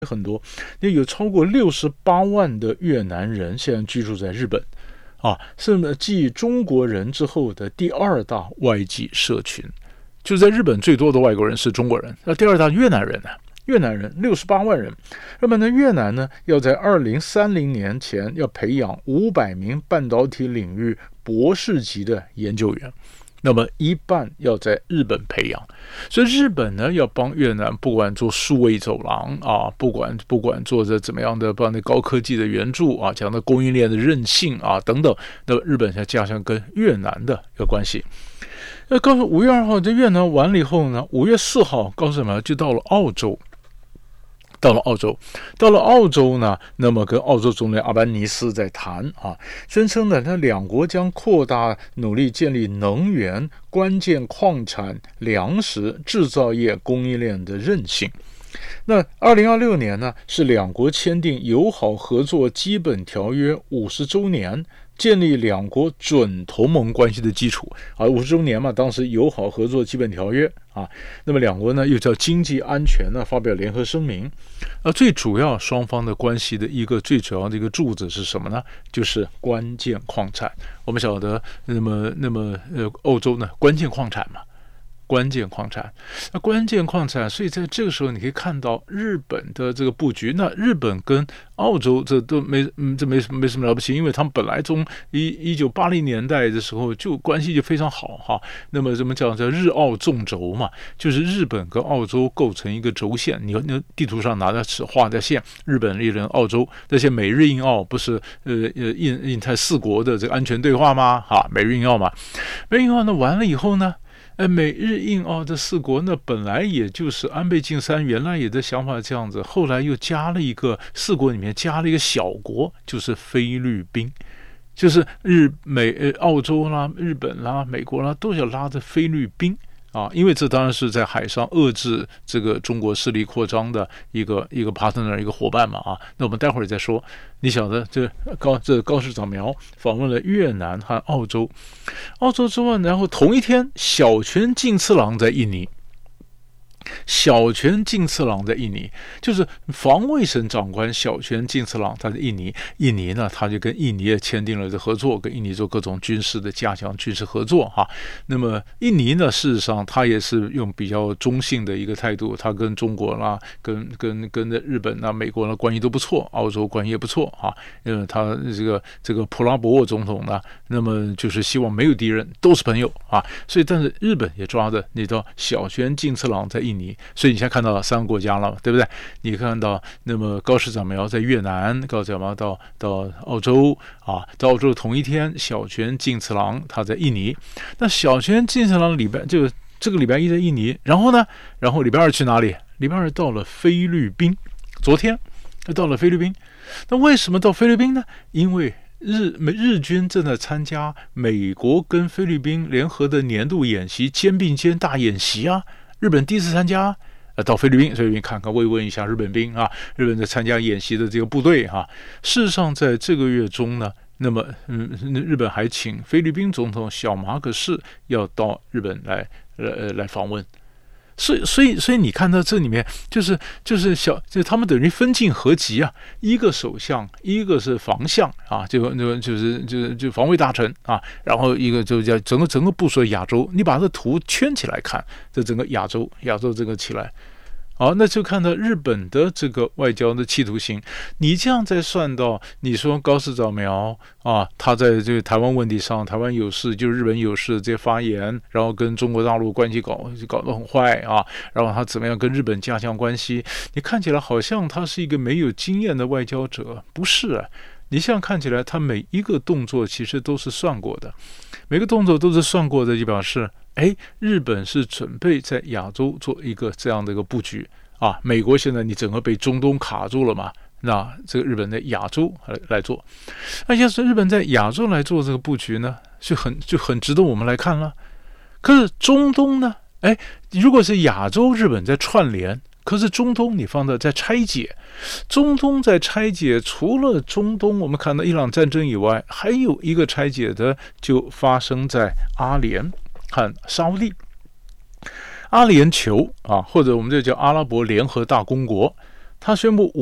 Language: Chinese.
很多，有超过68万的越南人现在居住在日本，是继中国人之后的第二大外籍社群。就在日本最多的外国人是中国人，那第二大越南人呢？越南人68万人。那么呢，越南呢要在2030年前要培养500名半导体领域博士级的研究员。那么一半要在日本培养，所以日本呢要帮越南，不管做数位走廊不管做着怎么样的帮那高科技的援助讲到供应链的韧性等等，那么日本要加上跟越南的一个关系。告诉5月2号在越南完了以后呢，5月4号告诉什么？就到了澳洲。到了澳洲呢，那么跟澳洲总理阿班尼斯在谈宣称呢，那两国将扩大努力建立能源、关键矿产、粮食、制造业供应链的韧性。那2026年呢，是两国签订友好合作基本条约50周年，建立两国准同盟关系的基础50周年嘛，当时友好合作基本条约那么两国呢又叫经济安全呢发表联合声明。最主要双方的关系的一个最主要的一个柱子是什么呢？就是关键矿产。我们晓得，那么欧洲呢关键矿产嘛。关键矿产，所以在这个时候你可以看到日本的这个布局。那日本跟澳洲这都没什么了不起，因为他们本来从1980年代的时候就关系就非常好那么怎么讲叫日澳纵轴嘛，就是日本跟澳洲构成一个轴线。你地图上拿着尺画的线，日本、澳洲，那些美日印澳不是印太四国的这个安全对话吗？美日印澳嘛，美日印澳呢完了以后呢？美日印澳这四国呢，本来也就是安倍晋三原来也的想法这样子，后来又加了一个四国里面加了一个小国，就是菲律宾，就是澳洲啦、日本啦、美国啦都要拉着菲律宾因为这当然是在海上遏制这个中国势力扩张的一个 partner 一个伙伴嘛那我们待会儿再说。你晓得这高市早苗访问了越南和澳洲之外，然后同一天小泉进次郎在印尼，就是防卫省长官小泉进次郎，他在印尼呢，他就跟印尼也签订了这合作，跟印尼做各种军事的加强军事合作那么印尼呢，事实上他也是用比较中性的一个态度，他跟中国啦、跟日本啦、美国啦关系都不错，澳洲关系也不错因为他这个普拉博沃总统呢，那么就是希望没有敌人，都是朋友所以但是日本也抓着你到小泉进次郎在印尼，所以你现在看到3个国家了，对不对？你看到那么高市早苗在越南，高市早苗到澳洲到澳洲同一天，小泉进次郎他在印尼。那小泉进次郎这个礼拜一在印尼，然后礼拜2去哪里？礼拜2到了菲律宾，昨天到了菲律宾。那为什么到菲律宾呢？因为日军正在参加美国跟菲律宾联合的年度演习，肩并肩大演习日本第一次参加到菲律宾看看慰问一下日本兵日本在参加演习的这个部队事实上在这个月中呢，那么日本还请菲律宾总统小马可仕要到日本来访问。所以你看到这里面就是他们等于分进合击一个首相，一个是防相就防卫大臣然后一个就叫整个部署亚洲，你把这图圈起来看，这整个亚洲这个起来。那就看到日本的这个外交的企图心。你这样再算到，你说高市早苗他在这个台湾问题上，台湾有事就是日本有事这些发言，然后跟中国大陆关系搞得很坏然后他怎么样跟日本加强关系？你看起来好像他是一个没有经验的外交者，不是你这样看起来，他每一个动作其实都是算过的，每个动作都是算过的，就表示日本是准备在亚洲做一个这样的一个布局美国现在你整个被中东卡住了嘛，那这个日本在亚洲来做，那要是日本在亚洲来做这个布局呢，就很值得我们来看了。可是中东呢？如果是亚洲日本在串联，可是中东你放到在拆解，中东在拆解，除了中东我们看到伊朗战争以外，还有一个拆解的就发生在阿联和沙烏地。阿联酋或者我们这叫阿拉伯联合大公国， 他宣布